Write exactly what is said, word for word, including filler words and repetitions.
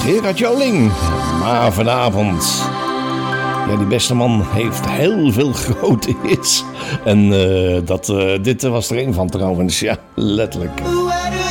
Gerard Joling. Maar vanavond, ja, die beste man heeft heel veel grote hits. En uh, dat, uh, dit was er een van trouwens, ja, letterlijk.